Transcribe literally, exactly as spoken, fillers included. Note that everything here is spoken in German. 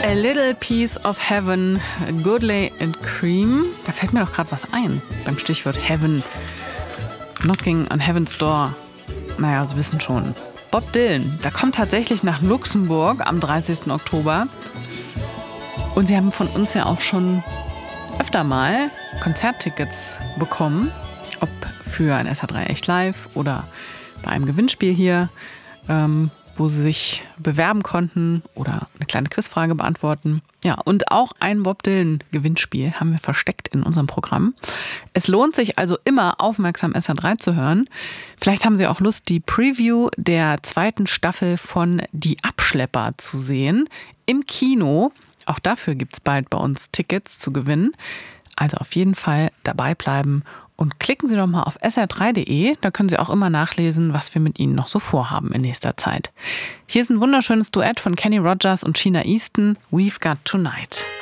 A Little Piece of Heaven, Goodley and Cream. Da fällt mir doch gerade was ein beim Stichwort Heaven. Knocking on Heaven's Door. Naja, Sie wissen schon. Bob Dylan, der kommt tatsächlich nach Luxemburg am dreißigsten Oktober. Und Sie haben von uns ja auch schon öfter mal Konzerttickets bekommen. Ob für ein S H drei Echt Live oder bei einem Gewinnspiel hier, ähm, wo Sie sich bewerben konnten oder eine kleine Quizfrage beantworten. Ja, und auch ein Bob Dylan-Gewinnspiel haben wir versteckt in unserem Programm. Es lohnt sich also immer, aufmerksam S H drei zu hören. Vielleicht haben Sie auch Lust, die Preview der zweiten Staffel von Die Abschlepper zu sehen im Kino. Auch dafür gibt es bald bei uns Tickets zu gewinnen. Also auf jeden Fall dabei bleiben. Und klicken Sie doch mal auf S R drei Punkt de, da können Sie auch immer nachlesen, was wir mit Ihnen noch so vorhaben in nächster Zeit. Hier ist ein wunderschönes Duett von Kenny Rogers und Sheena Easton, We've Got Tonight.